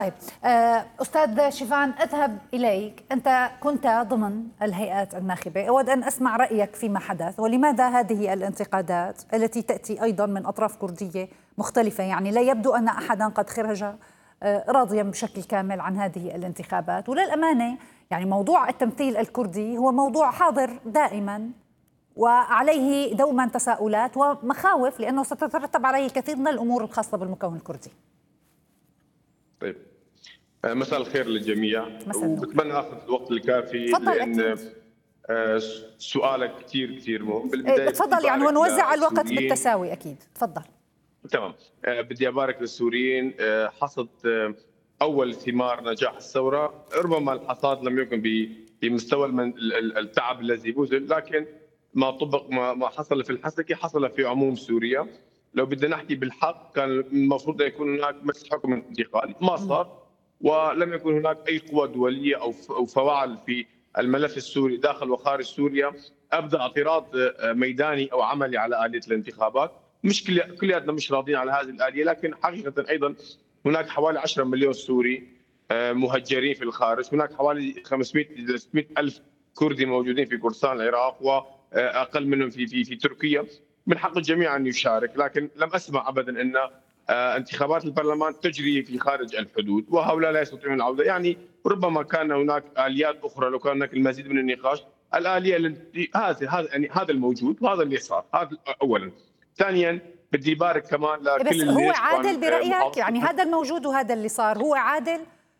طيب أستاذ شيفان، أذهب إليك. أنت كنت ضمن الهيئات الناخبة، أود أن أسمع رأيك فيما حدث، ولماذا هذه الانتقادات التي تأتي أيضا من أطراف كردية مختلفة؟ يعني لا يبدو أن أحدا قد خرج راضيا بشكل كامل عن هذه الانتخابات. وللأمانة يعني موضوع التمثيل الكردي هو موضوع حاضر دائما، وعليه دوما تساؤلات ومخاوف، لأنه ستترتب عليه الكثير من الأمور الخاصة بالمكون الكردي. طيب، مساء الخير للجميع، وبتمنى اخذ الوقت الكافي لان سؤالك كثير مهم. بالبدايه تفضل يعني، ونوزع الوقت بالتساوي. اكيد تفضل. تمام. بدي ابارك للسوريين، حصد اول ثمار نجاح الثوره. ربما الحصاد لم يكن بمستوى التعب الذي بذل، لكن ما طبق ما حصل في الحسكه حصل في عموم سوريا. لو بدنا نحكي بالحق، كان المفروض ان يكون هناك مجلس حكم انتقالي، ما صار، ولم يكن هناك اي قوى دوليه او فواعل في الملف السوري داخل وخارج سوريا ابدا اعتراض ميداني او عملي على اليه الانتخابات. مش كلياتنا مش راضيين على هذه الاليه، لكن حقيقه ايضا هناك حوالي 10 مليون سوري مهجرين في الخارج، هناك حوالي 500 الى 600 الف كردي موجودين في كردستان العراق، واقل منهم في تركيا. من حق الجميع ان يشارك، لكن لم اسمع ابدا ان انتخابات البرلمان تجري في خارج الحدود، وهؤلاء لا يستطيعون العوده. يعني ربما كان هناك اليات اخرى لو كان هناك المزيد من النقاش. الاليه هذا الموجود وهذا اللي صار، هذا اولا. ثانيا بدي بارك كمان لكل بس اللي هو عادل برايك؟ يعني هذا الموجود وهذا اللي صار هو عادل؟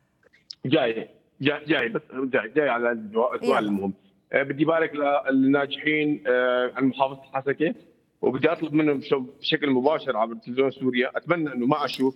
جاي على السؤال المهم. بدي بارك للناجحين عن محافظه الحسكه، وبدي اطلب منهم بشكل مباشر عبر تلفزيون سوريا. اتمنى انه ما اشوف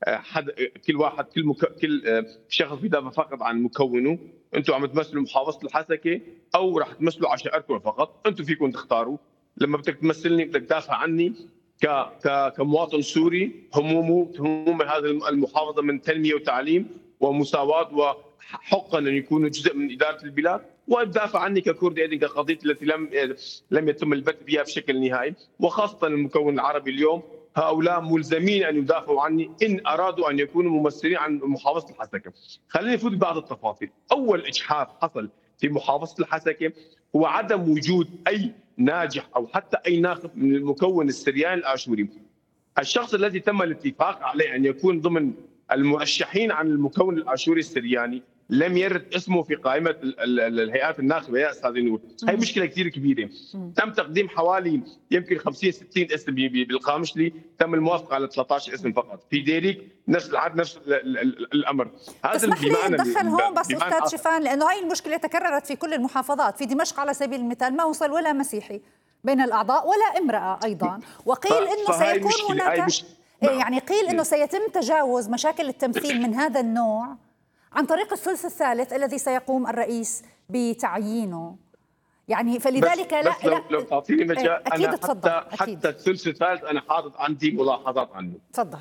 كل شخص بيدافع فقط عن مكونه. انتم عم تمثلوا محافظه الحسكه او رح تمثلوا عشائركم فقط، انتم فيكم تختاروا. لما بدك تمثلني بدك تدافع عني كمواطن سوري، هموم هذه المحافظه من تنميه وتعليم ومساواه، وحقا ان يكونوا جزء من اداره البلاد، وتدافع عني ككردي ايضا كقضيه التي لم يتم البت بها بشكل نهائي. وخاصه المكون العربي اليوم، هؤلاء ملزمين ان يدافعوا عني ان ارادوا ان يكونوا ممثلين عن محافظه الحسكه. خليني افوت ببعض التفاصيل. اول اجحاف حصل في محافظه الحسكه هو عدم وجود اي ناجح او حتى اي ناخب من المكون السرياني الاشوري. الشخص الذي تم الاتفاق عليه ان يكون ضمن المرشحين عن المكون الاشوري السرياني لم يرد اسمه في قائمه الهيئات الناخبه يا استاذ نور. هي مشكله كثير كبيره. تم تقديم حوالي يمكن 50 60 اسم بالقامشلي، تم الموافقه على 13 اسم فقط. في ديريك نفس الامر. هذا اسمح لي اتدخل هون بس استاذ شيفان، لانه هاي المشكله تكررت في كل المحافظات. في دمشق على سبيل المثال ما وصل ولا مسيحي بين الاعضاء ولا امراه ايضا، وقيل انه سيكون هناك يعني قيل انه سيتم تجاوز مشاكل التمثيل من هذا النوع عن طريق الثلث الثالث الذي سيقوم الرئيس بتعيينه. يعني فلذلك بس لو تعطيني مجال، أكيد تفضل. حتى الثلث الثالث انا حاطط عندي ملاحظات عنه. تفضل.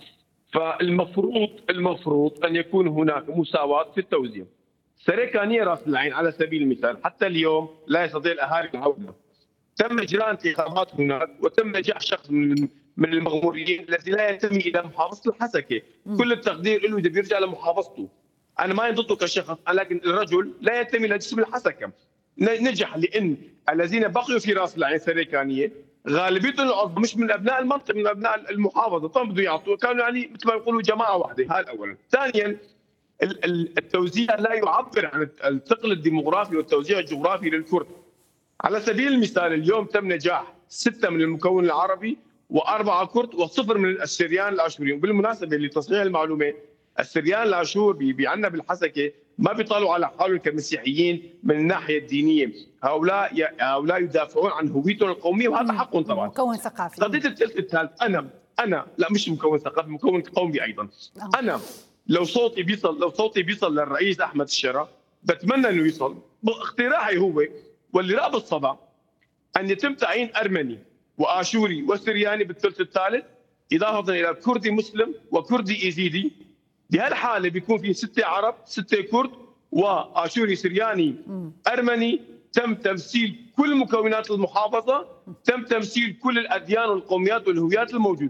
فالمفروض ان يكون هناك مساواه في التوزيع. سريكانيه راس العين على سبيل المثال حتى اليوم لا يستطيع الاهالي العوده. تم اجراء انتخابات هناك وتم نجاح شخص من المغمورين الذي لا ينتمي الى محافظه الحسكه. كل التقدير له اذا بيرجع لمحافظته. انا ما ضده كشخص، لكن الرجل لا ينتمي لجسم الحسكه. نجح لان الذين بقيوا في راس العين سريكانيه غالبيتهم العظمى مش من ابناء المنطقه، من ابناء المحافظه. طبعا بده يعطوا، كانوا يعني مثل ما يقولوا جماعه واحده. هذا اولا. ثانيا التوزيع لا يعبر عن الثقل الديموغرافي والتوزيع الجغرافي للكرد. على سبيل المثال اليوم تم نجاح 6 من المكون العربي و4 كرد و0 من السريان الاشوريين. وبالمناسبه لتصحيح المعلومه، السريان الاشور عندنا بالحسكه ما بيطالوا على حالهم كمسيحيين من الناحيه الدينيه. هؤلاء يدافعون عن هويتهم القوميه وهذا حقهم طبعا. مكون ثقافي. قضيه الثلث الثالث، انا لا مش مكون ثقافي، مكون قومي ايضا. انا لو صوتي بيصل للرئيس احمد الشرا، بتمنى انه يصل. اقتراحي هو واللي راب الصدى ان يتم تعيين ارمني واشوري وسرياني بالثلث الثالث، اضافه الى كردي مسلم وكردي ايزيدي. بهالحاله بيكون في 6 عرب، 6 كرد، واشوري سرياني ارمني. تم تمثيل كل مكونات المحافظه، تم تمثيل كل الاديان والقوميات والهويات الموجوده.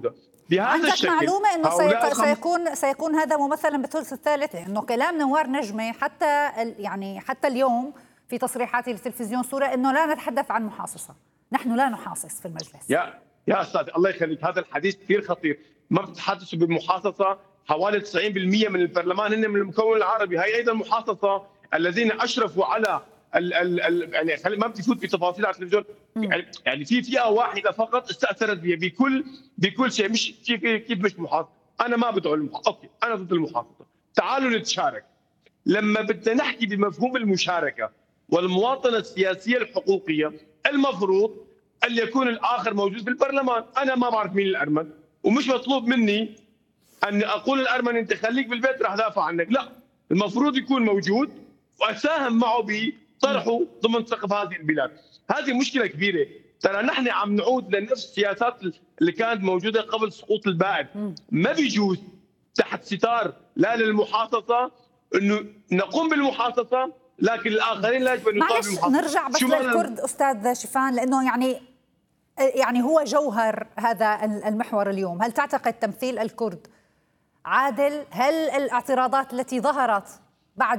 بهذا عندك الشكل. معلومة أنه سيكون هذا ممثلا بالثلث الثالث، لأنه كلام نوار نجمة حتى اليوم في تصريحاته لتلفزيون سوريا أنه لا نتحدث عن محاصصة، نحن لا نحاصص في المجلس. يا أستاذ الله يخليك، هذا الحديث كثير خطير. ما بتتحدثوا بالمحاصصة، حوالي 90% من البرلمان هن من المكون العربي. هي أيضا محاصصة الذين أشرفوا على يعني ما بدي افوت بتفاصيل على التلفزيون، يعني في فئه واحده فقط استاثرت بكل شيء. مش كيف مش محاصصه، انا ما بدعو المحاصصه، اوكي انا ضد المحاصصه، تعالوا نتشارك. لما بدنا نحكي بمفهوم المشاركه والمواطنه السياسيه الحقوقيه، المفروض ان يكون الاخر موجود في البرلمان. انا ما بعرف مين الارمن، ومش مطلوب مني ان اقول الارمن انت خليك بالبيت رح دافع عنك، لا، المفروض يكون موجود واساهم معه بطرحه ضمن سقف هذه البلاد. هذه مشكله كبيره، ترى نحن عم نعود لنفس السياسات اللي كانت موجوده قبل سقوط البائد. ما بيجوز تحت ستار لا للمحاصصه انه نقوم بالمحاصصه، لكن الاخرين لا يجب ان يقوموا بالمحاصصه. نرجع بس للكرد استاذ شيفان، لانه يعني هو جوهر هذا المحور اليوم. هل تعتقد تمثيل الكرد عادل؟ هل الاعتراضات التي ظهرت بعد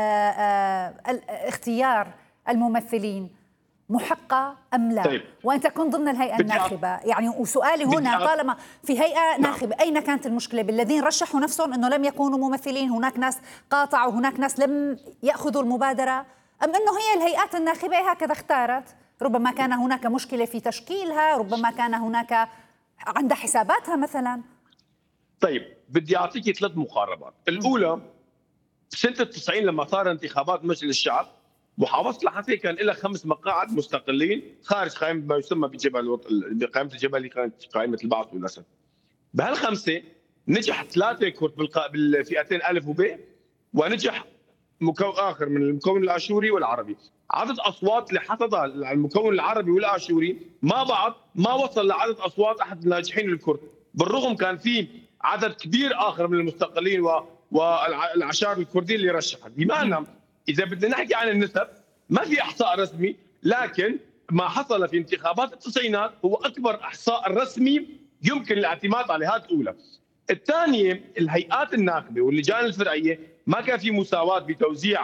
اختيار الممثلين محقة أم لا؟ طيب. وأنت كنت ضمن الهيئة الناخبة، يعني وسؤالي هنا طالما في هيئة ناخبة، أين كانت المشكلة؟ بالذين رشحوا نفسهم أنه لم يكونوا ممثلين؟ هناك ناس قاطعوا، هناك ناس لم يأخذوا المبادرة، أم أنه هي الهيئات الناخبة هكذا اختارت؟ ربما كان هناك مشكلة في تشكيلها، ربما كان هناك عندها حساباتها مثلا. طيب بدي أعطيك 3 مقاربات. الأولى سنة 90 لما صار انتخابات مجلس الشعب، محافظة الحسية كان لها 5 مقاعد مستقلين خارج قائمة ما يسمى بقائمة الجبل اللي كانت قائمة البعث والأسد. بهال5 نجح 3 كرد بالفئتين ألف وب، ونجح مكون آخر من المكون الآشوري والعربي. عدد أصوات اللي حصدها المكون العربي والآشوري مع بعض ما وصل لعدد أصوات أحد الناجحين الكرد، بالرغم كان في عدد كبير آخر من المستقلين والعشائر الكرديين اللي رشحت. بمعنى إذا بدنا نحكي عن النسب ما في إحصاء رسمي، لكن ما حصل في انتخابات التسعينات هو أكبر إحصاء رسمي يمكن الاعتماد عليه. هذه الأولى. الثانية، الهيئات الناخبة واللجان الفرعية ما كان في مساواة بتوزيع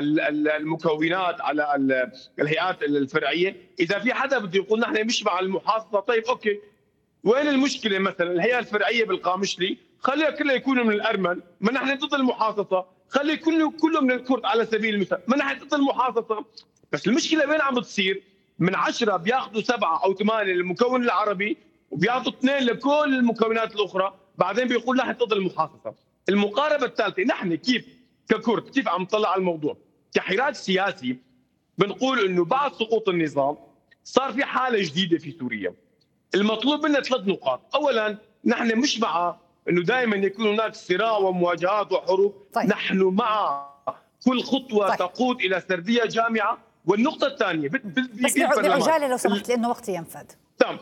المكونات على الهيئات الفرعية. إذا في حدا بده يقول نحن مش مع المحافظة، طيب أوكي، وين المشكلة؟ مثلا الهيئة الفرعية بالقامشلي خليها كلها يكونوا من الأرمن، ما نحن ضد المحافظة. خلي كله من الكرد على سبيل المثال، ما نحن ضد المحافظة. بس المشكلة وين عم بتصير؟ من 10 بياخذوا 7 أو 8 للمكون العربي وبيعطوا 2 لكل المكونات الأخرى، بعدين بيقول نحن ضد المحافظة. المقاربة الثالثة، نحن كيف ككرد كيف عم نطلع على الموضوع كحراك سياسي، بنقول انه بعد سقوط النظام صار في حالة جديدة في سوريا. المطلوب منا 3 نقاط. اولا، نحن مش مع انه دائما يكون هناك صراع ومواجهات وحروب. طيب. نحن مع كل خطوة طيب. تقود الى سردية جامعة. والنقطة الثانية بس بعجالة لو سمحت لانه وقتي ينفد. تمام.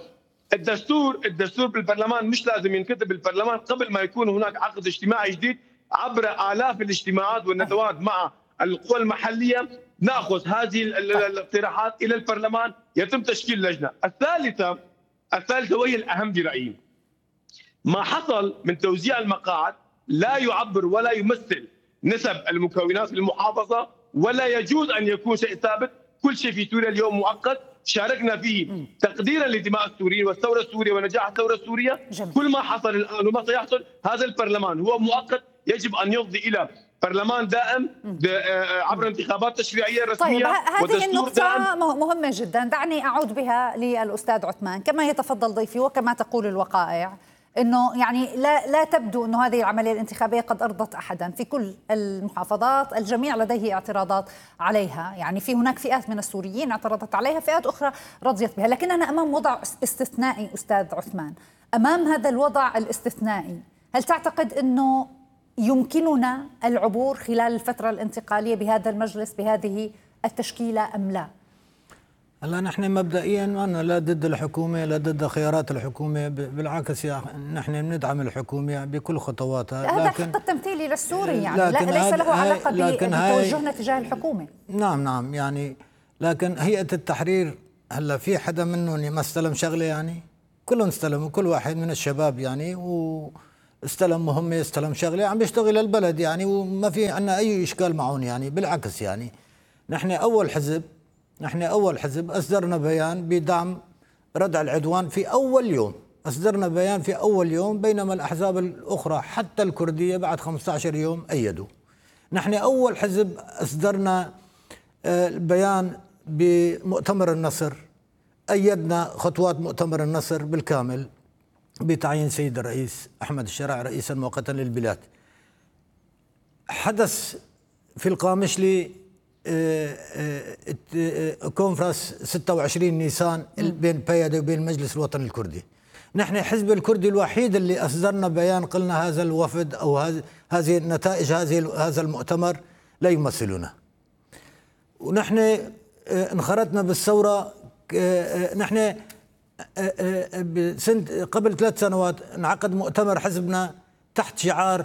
الدستور بالبرلمان مش لازم ينكتب بالبرلمان قبل ما يكون هناك عقد اجتماعي جديد عبر آلاف الاجتماعات والندوات مع القوى المحلية. نأخذ هذه الاقتراحات إلى البرلمان، يتم تشكيل لجنة. الثالثة وهي الأهم برأيي، ما حصل من توزيع المقاعد لا يعبر ولا يمثل نسب المكونات في المحافظة، ولا يجوز أن يكون شيء ثابت. كل شيء في سوريا اليوم مؤقت، شاركنا فيه تقديرا لدماء السوريين والثورة السورية ونجاح الثورة السورية. جميل. كل ما حصل الآن وما سيحصل، هذا البرلمان هو مؤقت، يجب أن يفضي إلى برلمان دائم عبر انتخابات تشريعية رسمية. طيب هذه النقطة مهمة جدا، دعني أعود بها للأستاذ عثمان. كما يتفضل ضيفي وكما تقول الوقائع، انه يعني لا تبدو انه هذه العمليه الانتخابيه قد ارضت احدا في كل المحافظات. الجميع لديه اعتراضات عليها، يعني في هناك فئات من السوريين اعترضت عليها، فئات اخرى رضيت بها. لكننا امام وضع استثنائي استاذ عثمان. امام هذا الوضع الاستثنائي، هل تعتقد انه يمكننا العبور خلال الفتره الانتقاليه بهذا المجلس بهذه التشكيله ام لا؟ هلا نحن مبدئيا أنا لا ضد الحكومة، لا ضد خيارات الحكومة، بالعكس نحن بندعم الحكومة بكل خطواتها. هذا الحق التمثيلي للسوري، يعني ليس له علاقة بتوجهنا تجاه الحكومة. نعم يعني، لكن هيئة التحرير هلا في حدا منهم ما استلم شغلة؟ يعني كلهم استلموا، كل واحد من الشباب يعني واستلم مهمة، استلم شغلة عم بيشتغل البلد يعني، وما في عندنا أي إشكال معهم يعني. بالعكس يعني نحن أول حزب أصدرنا بيان بدعم ردع العدوان في أول يوم، أصدرنا بيان في أول يوم، بينما الأحزاب الأخرى حتى الكردية بعد 15 يوم أيدوا. نحن أول حزب أصدرنا البيان بمؤتمر النصر، أيدنا خطوات مؤتمر النصر بالكامل بتعيين سيد الرئيس أحمد الشرع رئيسا مؤقتا للبلاد. حدث في القامشلي كونفرنس 26 نيسان بين بيادة وبين المجلس الوطني الكردي. نحن حزب الكردي الوحيد اللي أصدرنا بيان قلنا هذا الوفد أو هذه النتائج هذا المؤتمر لا يمثلنا. ونحن انخرطنا بالثورة. نحن قبل 3 سنوات انعقد مؤتمر حزبنا تحت شعار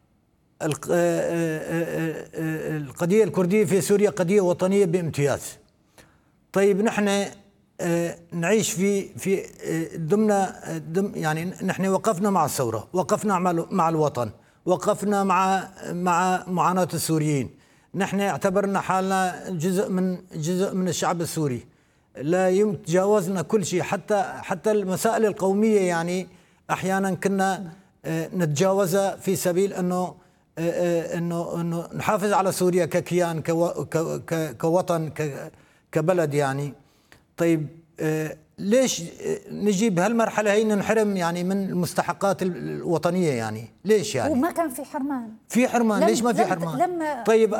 القضية الكردية في سوريا قضية وطنية بامتياز. طيب نحن نعيش في ضمن يعني نحن وقفنا مع الثورة، وقفنا مع الوطن، وقفنا مع معاناة السوريين. نحن اعتبرنا حالنا جزء من الشعب السوري، لا يتجاوزنا كل شيء، حتى المسائل القومية يعني احيانا كنا نتجاوزها في سبيل انه نحافظ على سوريا ككيان كوطن كبلد يعني. طيب ليش نجي بهالمرحلة هي ننحرم يعني من المستحقات الوطنية يعني؟ ليش يعني؟ وما كان في حرمان. في حرمان، ليش ما في حرمان؟ طيب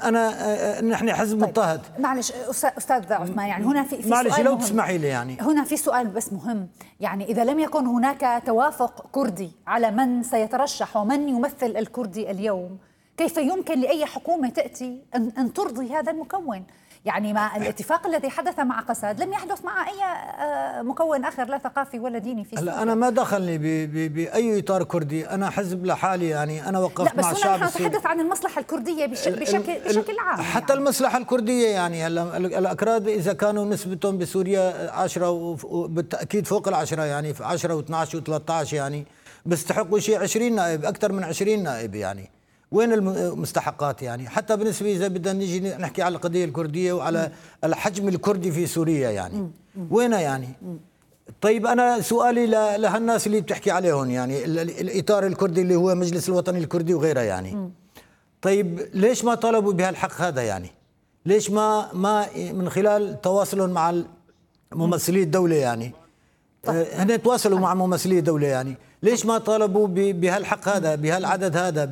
أنا نحن حزب مضطهد. معلش أستاذ عثمان، يعني هنا في معلش سؤال لو مهم. تسمحي لي يعني هنا في سؤال بس مهم، يعني إذا لم يكن هناك توافق كردي على من سيترشح ومن يمثل الكردي اليوم، كيف يمكن لأي حكومة تأتي أن ترضي هذا المكون؟ يعني مع الاتفاق الذي حدث مع قسد لم يحدث مع أي مكون آخر لا ثقافي ولا ديني في سوريا. أنا ما دخلني بأي إطار كردي، أنا حزب لحالي يعني. أنا وقفت مع الشعب السوري. نتحدث عن المصلحة الكردية بشكل عام. حتى يعني المصلحة الكردية يعني هلا الأكراد إذا كانوا نسبتهم بسوريا 10 وبالتأكيد فوق 10 يعني في 10 و12 و13 يعني بيستحقوا شيء 20 نائب، أكثر من 20 نائب يعني. وين المستحقات يعني؟ حتى بالنسبة إذا بدنا نيجي نحكي على القضية الكردية وعلى الحجم الكردي في سوريا يعني وين يعني؟ طيب أنا سؤالي لهالناس اللي بتحكي عليهم يعني الإطار الكردي اللي هو مجلس الوطني الكردي وغيره يعني. طيب ليش ما طالبوا بهالحق هذا يعني؟ ليش ما من خلال تواصلهم مع ممثلي الدولة يعني هن تواصلوا مع ممثلي الدولة يعني، ليش ما طالبوا بهالحق هذا، بهالعدد هذا،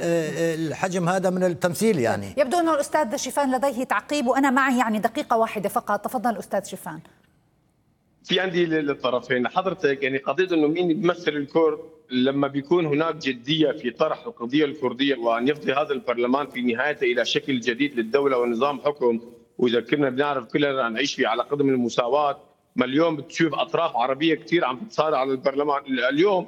بهالحجم هذا من التمثيل يعني؟ يبدو أن الأستاذ شيفان لديه تعقيب وأنا معي يعني دقيقة واحدة فقط. تفضل أستاذ شيفان. في عندي للطرفين حضرتك يعني قضية انه مين بيمثل الكرد لما بيكون هناك جدية في طرح القضية الكردية وان يفضي هذا البرلمان في نهايته الى شكل جديد للدولة ونظام حكم. واذا كنا بنعرف كلنا نعيش في على قدم المساواة، ما اليوم بتشوف اطراف عربية كثير عم تتصارع على البرلمان. اليوم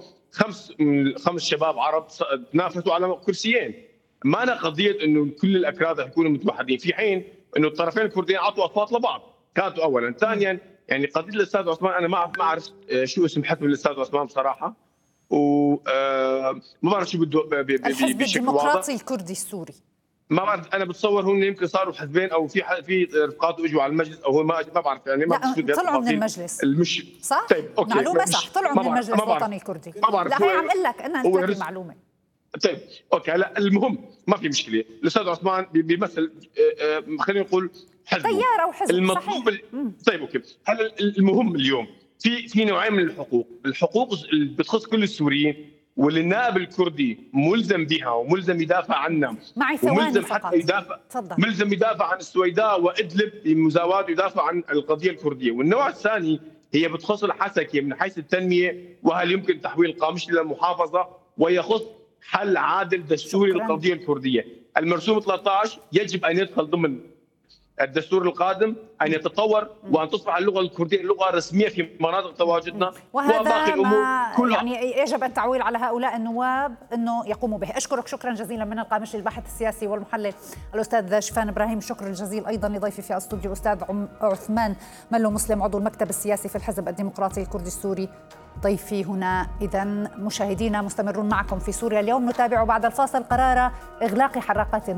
خمس شباب عرب تنافسوا على كرسيين. ما أنا قضية انه كل الاكراد يكونوا متوحدين في حين انه الطرفين الكرديين عطوا اصوات لبعض. كانت اولا. ثانيا يعني قضيه الاستاذ عثمان انا ما اعرف شو اسم حزب الاستاذ عثمان بصراحه، وما بعرف شو بده الحزب الديمقراطي الكردي السوري. ما بعرف، انا بتصور هم يمكن صاروا حزبين او في رفقاته اجوا على المجلس او هو ما بعرف يعني ما طلعوا من المجلس صح؟ طيب اوكي معلومه صح، طلعوا من المجلس الوطني الكردي. لا هي عم اقول لك انا انت المعلومه. طيب اوكي هلا المهم ما في مشكله، الاستاذ عثمان بيمثل خلينا نقول حزب تيار او حزب المطلوب طيب اوكي هلا المهم اليوم في نوعين من الحقوق اللي بتخص كل السوريين واللي النائب الكردي ملزم بها وملزم يدافع عنها، وملزم حتى ملزم يدافع عن السويداء وادلب بمساواة يدافع عن القضيه الكرديه. والنوع الثاني هي بتخص الحسكه من حيث التنميه وهل يمكن تحويل القامشلي للمحافظه، ويخص حل عادل دستوري للقضيه الكرديه. المرسوم 13 يجب ان يدخل ضمن الدستور القادم أن يتطور وأن تصبح اللغة الكردية لغة رسمية في مناطق تواجدنا، وهذا ما يعني يجب التعويل على هؤلاء النواب أنه يقوموا به. أشكرك شكرا جزيلا من القامشلي الباحث السياسي والمحلل الأستاذ شيفان إبراهيم. الشكر الجزيل أيضا لضيفي في الاستوديو الأستاذ عثمان ملو مسلم عضو المكتب السياسي في الحزب الديمقراطي الكردي السوري ضيفي هنا. إذا مشاهدينا مستمرون معكم في سوريا اليوم. نتابع بعد الفاصل قرار إغلاق حراقات